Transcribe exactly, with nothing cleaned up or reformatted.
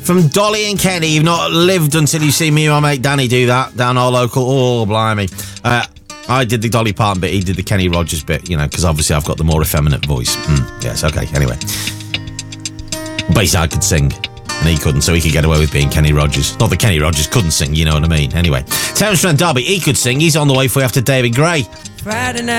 From Dolly and Kenny. You've not lived until you see me and my mate Danny do that down our local. Oh, blimey. Uh, I did the Dolly Parton bit, he did the Kenny Rogers bit, you know, because obviously I've got the more effeminate voice. Mm, yes, okay, anyway. But he said I could sing, and he couldn't, so he could get away with being Kenny Rogers. Not that Kenny Rogers couldn't sing, you know what I mean. Anyway, Terence Trent D'Arby, he could sing. He's on the way for you after David Gray. Friday night.